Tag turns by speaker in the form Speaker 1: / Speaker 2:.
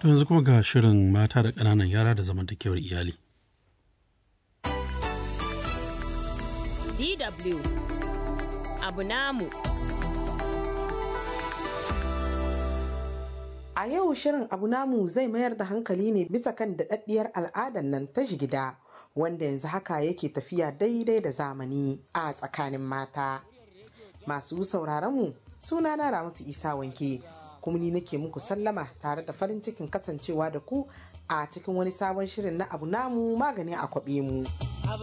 Speaker 1: To yanzu kuma ga shirin mata da ƙananan yara da zamantakewar iyali.
Speaker 2: DW Abu namu.
Speaker 3: A yau shirin Abu namu zai mayar da hankali ne bisa kan daɗaɗɗiyar al'adar nan ta jigida wanda yanzu haka yake tafiya daidai da zamani a tsakanin mata. Masu sauraronmu suna na Ramatu Isa Wanke kuma ni nake muku sallama tare da farin cikin kasancewa da ku a cikin wani sabon shirin na Abu namu magani a kwaɓe mu.